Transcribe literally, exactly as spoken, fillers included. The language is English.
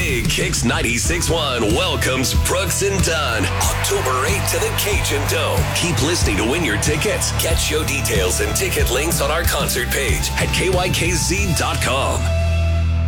Big Kicks ninety-six point one welcomes Brooks and Dunn October eighth to the Cajun Dome. Keep listening to win your tickets. Get show details and ticket links on our concert page at K Y K Z dot com.